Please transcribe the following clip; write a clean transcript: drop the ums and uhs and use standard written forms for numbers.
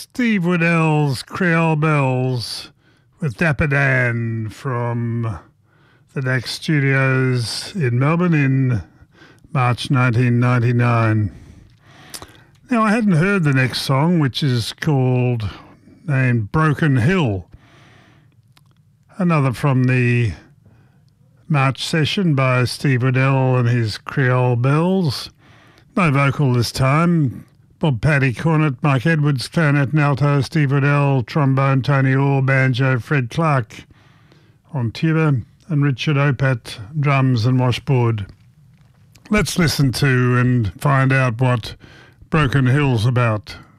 Steve Waddell's Creole Bells with Dapper Dan from the Next Studios in Melbourne in March 1999. Now, I hadn't heard the next song, which is named Broken Hill. Another from the March session by Steve Waddell and his Creole Bells. No vocal this time. Bob Paddy cornet, Mike Edwards clarinet and alto, Steve Waddell trombone, Tony Orr banjo, Fred Clark on tuba, and Richard Opat drums and washboard. Let's listen to and find out what Broken Hill's about.